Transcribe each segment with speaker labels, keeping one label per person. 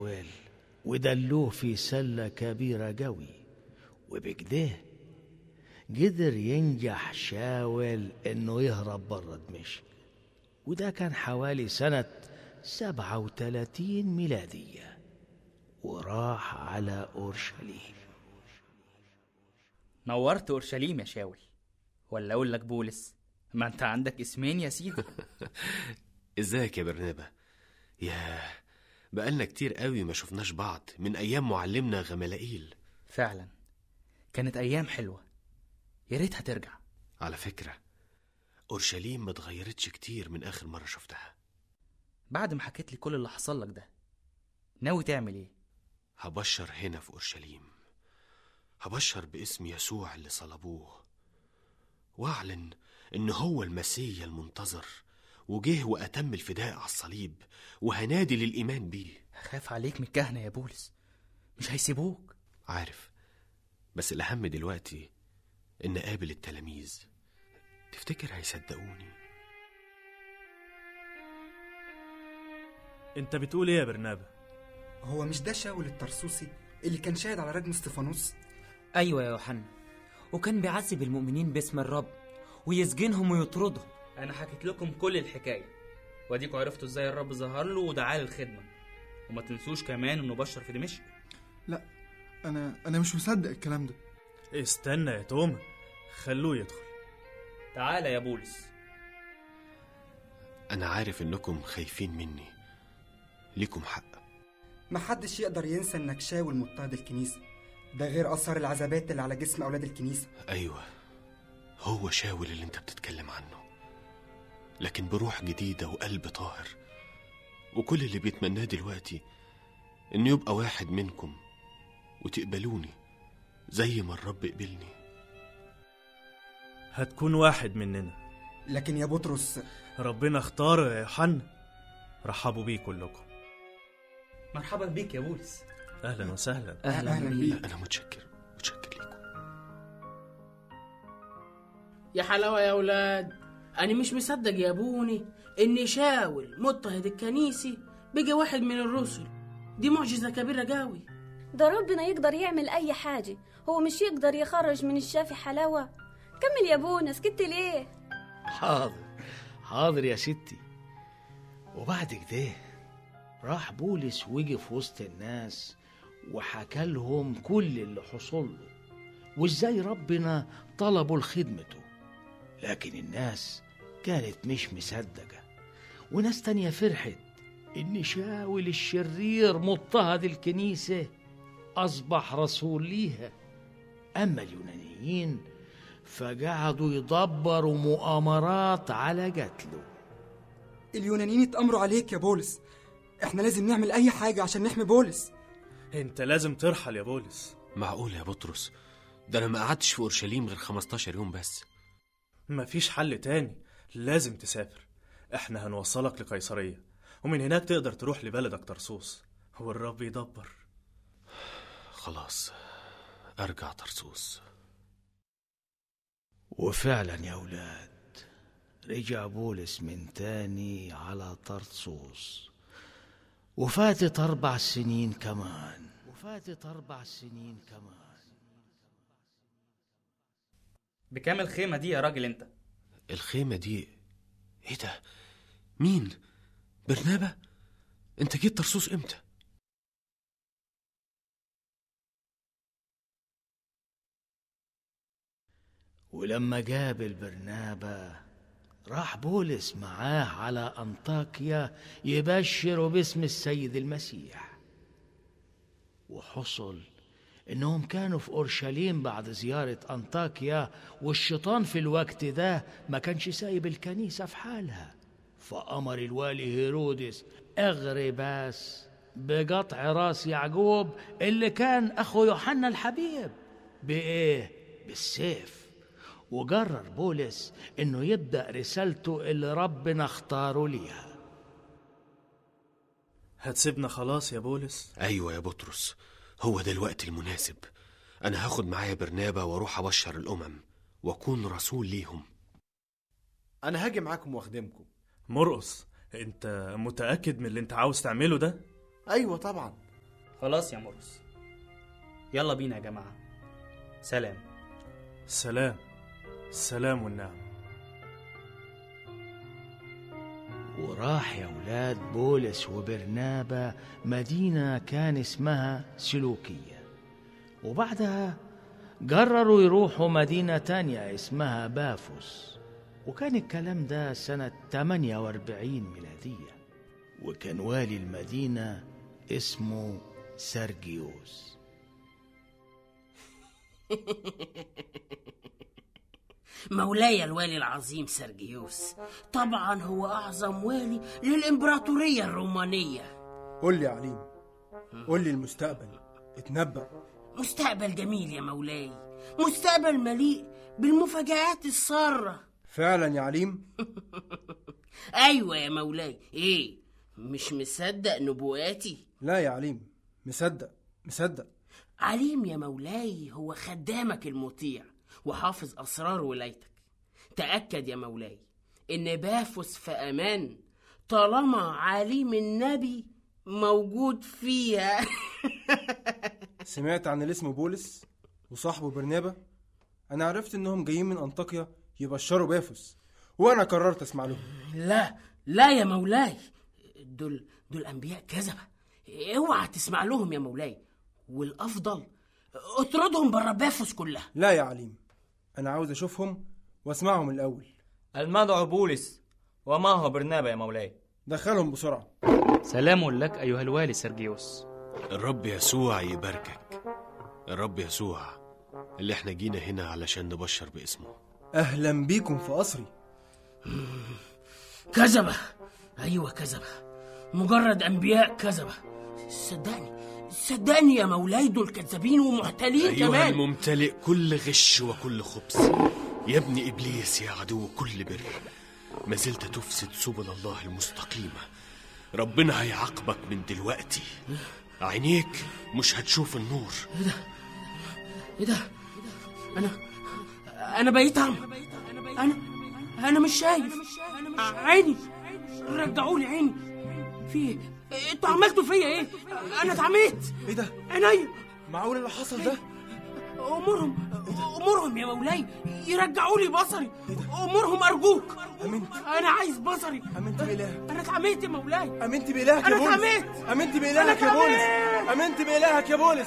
Speaker 1: ودلوه في سلة كبيرة قوي، وبكده قدر ينجح شاول انه يهرب برا دمشق. وده كان حوالي سنة 37 ميلادية، وراح على أورشليم.
Speaker 2: نورت أورشليم يا شاول، ولا أقول لك بولس؟ ما أنت عندك اسمين يا سيدي.
Speaker 3: ازيك يا برنابا؟ ياه، بقالنا كتير قوي ما شفناش بعض من أيام معلمنا غملائيل.
Speaker 2: فعلا كانت أيام حلوة، يا ريتها ترجع.
Speaker 3: على فكرة أورشليم ما اتغيرتش كتير من آخر مرة شفتها.
Speaker 2: بعد ما حكيت لي كل اللي حصل لك ده، ناوي تعمل ايه؟
Speaker 3: هبشر هنا في أورشليم، هبشر باسم يسوع اللي صلبوه، واعلن إن هو المسيح المنتظر، وجه وأتم الفداء على الصليب، وهنادي للإيمان بيه.
Speaker 2: خاف عليك من الكهنة يا بولس، مش هيسيبوك.
Speaker 3: عارف، بس الأهم دلوقتي إن قابل التلاميذ. تفتكر هيصدقوني؟
Speaker 4: انت بتقول ايه يا برنابا؟
Speaker 5: هو مش ده شاول الترسوسي اللي كان شاهد على رجم استفانوس؟
Speaker 6: ايوه يا يوحنا، وكان بيعذب المؤمنين باسم الرب ويسجنهم ويطردهم.
Speaker 2: انا حكيت لكم كل الحكايه، واديكوا عرفتوا ازاي الرب ظهر له ودعاه للخدمه. وما تنسوش كمان انه بشر في دمشق.
Speaker 7: لا، انا مش مصدق الكلام ده.
Speaker 4: استنى يا توما، خلوه يدخل.
Speaker 2: تعالى يا بولس.
Speaker 3: أنا عارف إنكم خايفين مني، ليكم حق.
Speaker 5: محدش يقدر ينسى انك شاول مضطهد الكنيسة، ده غير اثار العذابات اللي على جسم اولاد الكنيسة.
Speaker 3: أيوة، هو شاول اللي انت بتتكلم عنه، لكن بروح جديدة وقلب طاهر. وكل اللي بيتمناه دلوقتي إنه يبقى واحد منكم وتقبلوني زي ما الرب قبلني.
Speaker 4: هتكون واحد مننا.
Speaker 5: لكن يا بطرس،
Speaker 4: ربنا اختاره يا يوحنا. رحبوا بيه كلكم.
Speaker 2: مرحبا بيك يا بولس.
Speaker 4: اهلا وسهلا.
Speaker 5: اهلا بيك.
Speaker 3: أنا متشكر ليكم.
Speaker 8: يا حلاوة يا أولاد، أنا مش مصدق يا أبوني إن شاول مضطهد الكنيسة بقى واحد من الرسل. دي معجزة كبيرة قوي.
Speaker 9: ده ربنا يقدر يعمل أي حاجة، هو مش يقدر يخرج من الشافي حلاوة؟ كمل يا أبونا، سكت ليه؟
Speaker 1: حاضر يا ستي. وبعد كده راح بولس وقف وسط الناس وحكى لهم كل اللي حصل له، وازاي ربنا طلبوا لخدمته. لكن الناس كانت مش مصدقة، وناس تانية فرحت إن شاول الشرير مضطهد الكنيسة أصبح رسول ليها. أما اليونانيين فقعدوا يدبروا مؤامرات على قتله.
Speaker 5: اليونانيين اتأمروا عليك يا بولس، احنا لازم نعمل أي حاجة عشان نحمي بولس.
Speaker 4: انت لازم ترحل يا بولس.
Speaker 3: معقول يا بطرس؟ ده أنا ما قعدتش في أورشليم غير 15 يوم بس.
Speaker 4: مفيش حل تاني، لازم تسافر. احنا هنوصلك لقيصرية، ومن هناك تقدر تروح لبلدك طرسوس، والرب يدبر.
Speaker 3: خلاص، أرجع طرسوس.
Speaker 1: وفعلا يا أولاد رجع بولس من تاني على طرسوس، وفاتت 4 سنين كمان.
Speaker 2: بكام الخيمة دي يا راجل انت؟
Speaker 3: الخيمة دي؟ ايه ده؟ مين؟ برنابا؟ انت جيت طرسوس امتى؟
Speaker 1: ولما قابل برنابا راح بولس معاه على أنطاكيا يبشروا باسم السيد المسيح. وحصل إنهم كانوا في أورشليم بعد زيارة أنطاكيا، والشيطان في الوقت ده ما كانش سايب الكنيسة في حالها، فأمر الوالي هيرودس أغرباس بقطع راس يعقوب اللي كان أخو يوحنا الحبيب. بإيه؟ بالسيف. وقرر بولس إنه يبدأ رسالته اللي ربنا اختاره ليها.
Speaker 4: هتسيبنا خلاص يا بولس؟
Speaker 3: أيوة يا بطرس، هو ده الوقت المناسب. أنا هاخد معايا برنابا واروح أبشر الأمم وأكون رسول ليهم.
Speaker 10: أنا هاجي معاكم واخدمكم.
Speaker 4: مرقس، أنت متأكد من اللي أنت عاوز تعمله ده؟
Speaker 10: أيوة طبعا،
Speaker 2: خلاص يا مرقس، يلا بينا يا جماعة. سلام.
Speaker 4: سلام. السلام والنعم.
Speaker 1: وراح يا ولاد بولس وبرنابا مدينة كان اسمها سلوكية، وبعدها قرروا يروحوا مدينة تانية اسمها بافوس، وكان الكلام ده سنة 48 ميلادية، وكان والي المدينة اسمه سرجيوس.
Speaker 8: مولاي الوالي العظيم سرجيوس، طبعا هو أعظم والي للإمبراطورية الرومانية.
Speaker 11: قول لي يا عليم، قول لي المستقبل، اتنبأ.
Speaker 8: مستقبل جميل يا مولاي، مستقبل مليء بالمفاجآت السارة.
Speaker 11: فعلا يا عليم؟
Speaker 8: أيوة يا مولاي. إيه، مش مصدق نبواتي؟
Speaker 11: لا يا عليم، مصدق.
Speaker 8: عليم يا مولاي هو خدامك المطيع وحافظ أسرار ولايتك. تأكد يا مولاي إن بافوس في أمان طالما عليم النبي موجود فيها.
Speaker 11: سمعت عن اللي اسمه بولس وصاحبه برنابا؟ أنا عرفت إنهم جايين من أنطاكيا يبشروا بافوس، وأنا قررت أسمع لهم.
Speaker 8: لا يا مولاي، دول أنبياء كذبة، اوعى تسمع لهم يا مولاي، والأفضل اطردهم برا بافوس كلها.
Speaker 11: لا يا عليم، أنا عاوز أشوفهم وأسمعهم الأول.
Speaker 6: المدعو بولس وما هو برنابا يا مولاي؟
Speaker 11: دخلهم بسرعة.
Speaker 2: سلام لك أيها الوالي سرجيوس.
Speaker 3: الرب يسوع يباركك. الرب يسوع اللي احنا جينا هنا علشان نبشر باسمه.
Speaker 11: أهلا بيكم في قصري.
Speaker 8: كذبة، أيوة كذبة، مجرد أنبياء كذبة. صدقني يا مولاي، دول كذابين ومحتالين.
Speaker 3: أيها
Speaker 8: كمان
Speaker 3: الممتلئ كل غش وكل خبث، يا ابن إبليس يا عدو كل بر، ما زلت تفسد سبل الله المستقيمة. ربنا هيعاقبك من دلوقتي، عينيك مش هتشوف النور.
Speaker 8: ايه ده؟ انا بقيت اعمى. انا مش شايف. عيني، رجعولي عيني. في انتوا عملتوا فيا ايه؟ انا اتعميت.
Speaker 11: ايه ده؟
Speaker 8: عينيا.
Speaker 11: معقول اللي حصل ده؟
Speaker 8: امرهم يا مولاي يرجعولي بصري. امرهم ارجوك.
Speaker 11: امنت.
Speaker 8: انا عايز بصري.
Speaker 11: امنت بإلهك.
Speaker 8: انا اتعميت يا مولاي.
Speaker 11: امنت بإلهك يا بولس.
Speaker 8: انا اتعميت.
Speaker 11: امنت بإلهك يا بولس. امنت بإلهك يا بولس.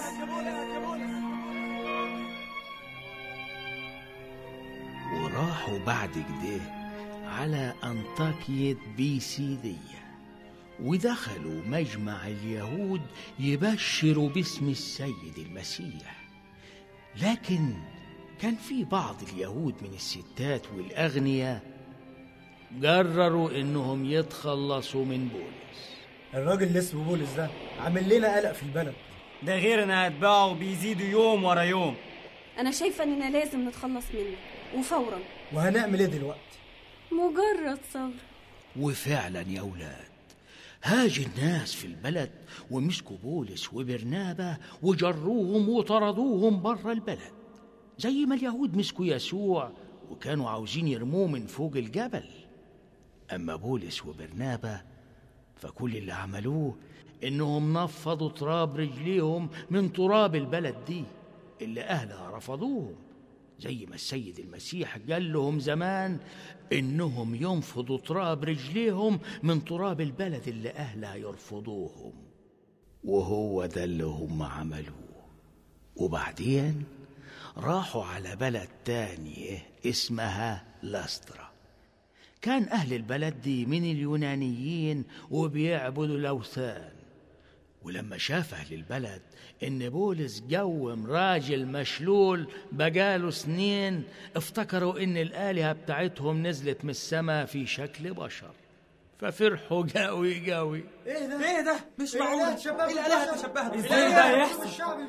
Speaker 1: وراحوا بعد كده على أنطاكية بيسيدية، ودخلوا مجمع اليهود يبشروا باسم السيد المسيح. لكن كان في بعض اليهود من الستات والأغنياء قرروا إنهم يتخلصوا من بولس.
Speaker 12: الراجل اللي اسمه بولس ده عامل لنا قلق في البلد،
Speaker 6: ده غير ان اتباعه بيزيدوا يوم ورا يوم.
Speaker 9: أنا شايفة إننا لازم نتخلص منه وفورا.
Speaker 12: وهنعمل ايه دلوقتي؟
Speaker 9: مجرد صبر.
Speaker 1: وفعلا يا أولاد هاج الناس في البلد ومسكوا بولس وبرنابا وجروهم وطردوهم برا البلد، زي ما اليهود مسكوا يسوع وكانوا عاوزين يرموه من فوق الجبل. أما بولس وبرنابا فكل اللي عملوه إنهم نفضوا تراب رجليهم من تراب البلد دي اللي أهلها رفضوهم، زي ما السيد المسيح قال لهم زمان إنهم ينفضوا تراب رجليهم من تراب البلد اللي أهلها يرفضوهم. وهو ده اللي هم عملوه. وبعدين راحوا على بلد تانية اسمها لاسترا. كان أهل البلد دي من اليونانيين وبيعبدوا الأوثان. ولما شاف أهل البلد إن بولس جوم راجل مشلول بقاله سنين، افتكروا إن الآلهة بتاعتهم نزلت من السماء في شكل بشر، ففرحوا قوي قوي.
Speaker 12: ايه ده؟ مش معقول الآلهة تشبهت.
Speaker 6: ازاي ده يحصل؟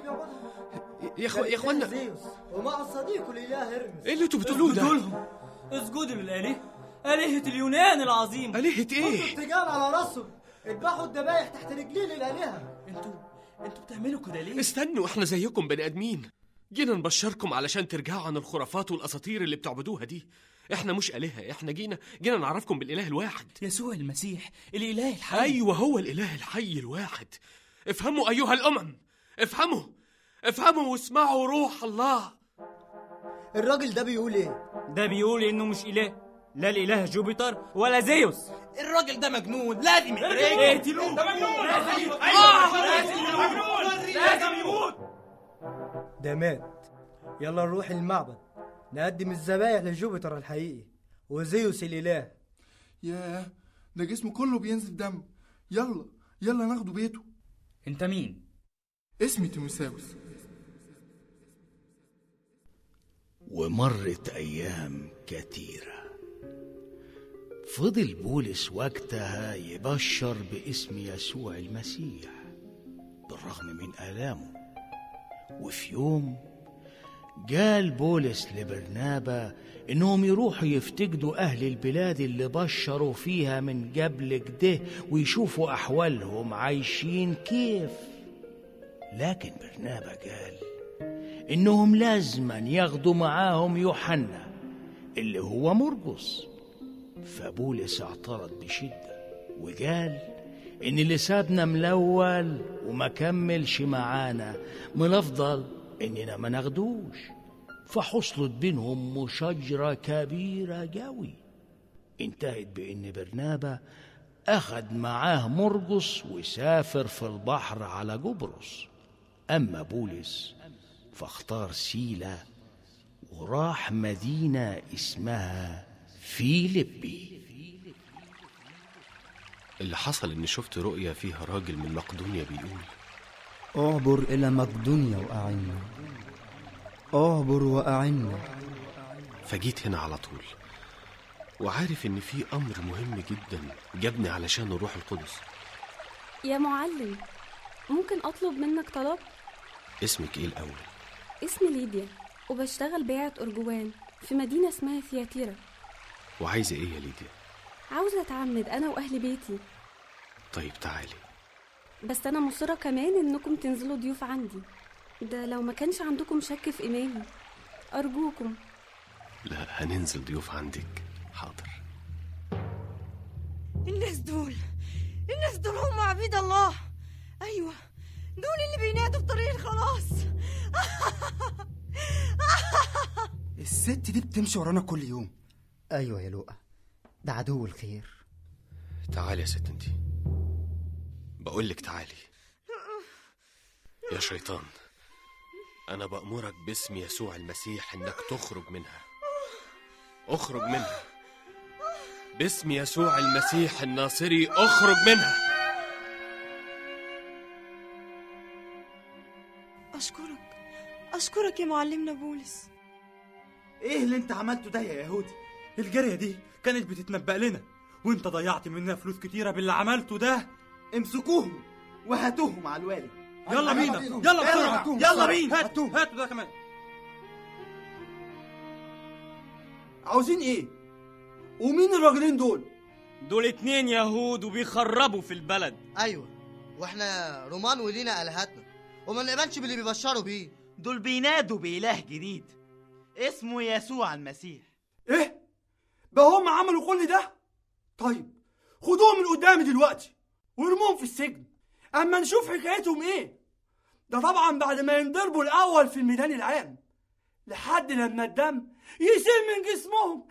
Speaker 3: يا اخوانا،
Speaker 12: ومع صديقه الإله هرمس.
Speaker 3: ايه اللي انتوا بتقولوه ده؟
Speaker 6: اسجدوا للآلهة، آلهة اليونان العظيم.
Speaker 3: آلهة ايه؟
Speaker 12: ارتجال على راسهم، اذبحوا الذبايح تحت رجلين الآلهة.
Speaker 6: انتوا بتعملوا كده ليه؟
Speaker 3: استنوا، احنا زيكم بني ادمين، جينا نبشركم علشان ترجعوا عن الخرافات والاساطير اللي بتعبدوها دي. احنا مش آلهة، احنا جينا نعرفكم بالإله الواحد،
Speaker 6: يسوع المسيح الإله الحي.
Speaker 3: ايوه هو الإله الحي الواحد. افهموا أيها الأمم، افهموا واسمعوا روح الله.
Speaker 12: الراجل ده بيقول ايه؟
Speaker 6: ده بيقول انه مش اله، لا الاله جوبيتر ولا زيوس.
Speaker 13: الراجل ده مجنون، لازم
Speaker 6: اقتلوه.
Speaker 13: ده مجنون،
Speaker 6: لازم يموت.
Speaker 12: ده مات. يلا نروح المعبد نقدم الذبايح لجوبيتر الحقيقي وزيوس الاله.
Speaker 7: ياه، ده جسمه كله بينزف دم. يلا ناخده بيته.
Speaker 2: انت مين؟
Speaker 7: اسمي تيموساوس.
Speaker 1: ومرت أيام كتيرة. فضل بولس وقتها يبشر باسم يسوع المسيح بالرغم من آلامه. وفي يوم قال بولس لبرنابا إنهم يروحوا يفتقدوا أهل البلاد اللي بشروا فيها من قبل كده ويشوفوا أحوالهم عايشين كيف. لكن برنابا قال إنهم لازما ياخدوا معاهم يوحنا اللي هو مرقس. فبولس اعترض بشدة وقال إن اللي سابنا ملول وما كملش معانا من الأفضل إننا ما ناخدوش. فحصلت بينهم مشاجرة كبيرة قوي انتهت بإن برنابا أخد معاه مرقس وسافر في البحر على قبرص. أما بولس فاختار سيلا وراح مدينة اسمها فيليبي.
Speaker 3: اللي حصل إني شفت رؤية فيها راجل من مقدونيا بيقول:
Speaker 14: اعبر إلى مقدونيا وأعنا، اعبر وأعنا.
Speaker 3: فجيت هنا على طول وعارف إن في أمر مهم جدا جابني علشان الروح القدس.
Speaker 9: يا معلم، ممكن أطلب منك طلب؟
Speaker 3: اسمك إيه الأول؟
Speaker 9: اسمي ليديا وبشتغل بيعة أرجوان في مدينة اسمها ثياتيرا.
Speaker 3: وعايزة إيه يا ليديا؟
Speaker 9: عاوزة أتعمد أنا وأهل بيتي.
Speaker 3: طيب تعالي.
Speaker 9: بس أنا مصرة كمان إنكم تنزلوا ضيوف عندي، ده لو ما كانش عندكم شك في إيماني. أرجوكم.
Speaker 3: لا، هننزل ضيوف عندك. حاضر.
Speaker 15: الناس دول هم عبيد الله. أيوة، دول اللي بينادوا بطريق الخلاص.
Speaker 5: الست دي بتمشي ورانا كل يوم.
Speaker 14: أيوة يا لوقا، ده عدو الخير.
Speaker 3: تعالي يا ست انتي، بقولك تعالي. يا شيطان، أنا بأمرك باسم يسوع المسيح إنك تخرج منها. اخرج منها باسم يسوع المسيح الناصري، اخرج منها.
Speaker 15: أشكرك يا معلمنا بولس.
Speaker 13: ايه اللي انت عملته ده يا يهودي؟ الجارية دي كانت بتتنبأ لنا، وانت ضيعت مننا فلوس كتيرة باللي عملته ده. امسكوهم وهاتوهم على الوالي. يلا بينا، يلا بسرعة، يلا بينا. هاتوا ده كمان. عاوزين ايه؟ ومين الراجلين دول؟
Speaker 6: دول 2 يهود وبيخربوا في البلد.
Speaker 16: ايوه، واحنا رومان ولينا الهاتنا وما نقبلش باللي بيبشروا بيه.
Speaker 13: دول بينادوا بإله جديد اسمه يسوع المسيح.
Speaker 12: ايه؟ بقى هم عملوا كل ده؟ طيب خدوهم من قدامي دلوقتي وارموهم في السجن اما نشوف حكايتهم ايه. ده طبعا بعد ما ينضربوا الاول في الميدان العام لحد لما الدم يسيل من جسمهم.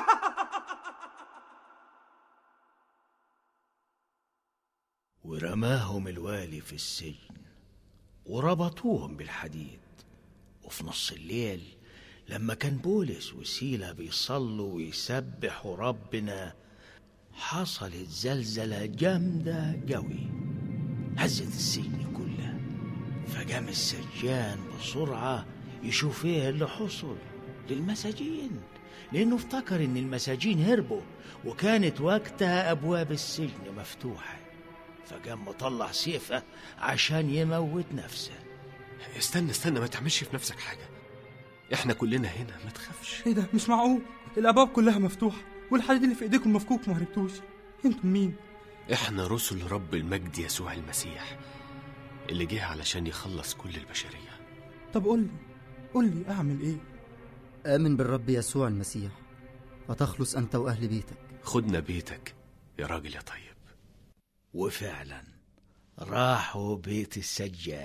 Speaker 1: ورماهم الوالي في السجن وربطوهم بالحديد. وفي نص الليل لما كان بولس وسيلة بيصلوا ويسبحوا ربنا، حصلت زلزلة جامدة قوي هزت السجن كله. فقام السجان بسرعة يشوف ايه اللي حصل للمساجين، لأنه افتكر ان المساجين هربوا وكانت وقتها أبواب السجن مفتوحة. فقام مطلع سيفه عشان يموت نفسه.
Speaker 3: استنى، ما تعملش في نفسك حاجة، احنا كلنا هنا، ما تخافش.
Speaker 12: ايه ده؟ مش معقول، الابواب كلها مفتوحه والحديد اللي في ايديكم مفكوك ما هربتوش. انتم مين؟
Speaker 3: احنا رسل رب المجد يسوع المسيح اللي جه علشان يخلص كل البشرية.
Speaker 12: طب قول لي اعمل ايه؟
Speaker 14: آمن بالرب يسوع المسيح فتخلص أنت وأهل بيتك.
Speaker 3: خدنا بيتك يا راجل يا طيب.
Speaker 1: وفعلا راحوا بيت السجاد.